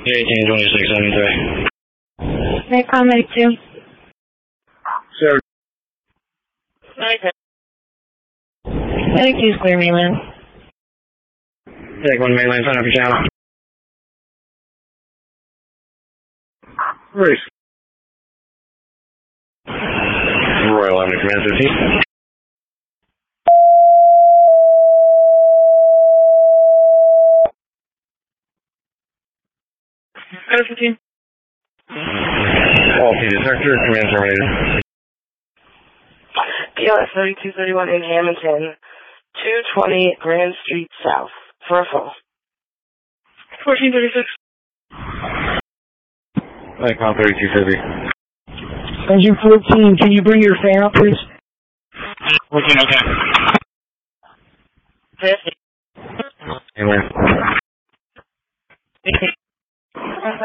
182673. Make comment 2. Sir. Okay. Thank you, clear mainland. Take 1 mainland, sign up your channel. Reese. Royal Avenue, Command 15. Code 15. All P detector, command terminated. BLS 3231 in Hamilton, 220 Grand Street South, for a full. 1436. Icon 3250. Engine 14, can you bring your fan up, please? 14, okay. 50. Anyway.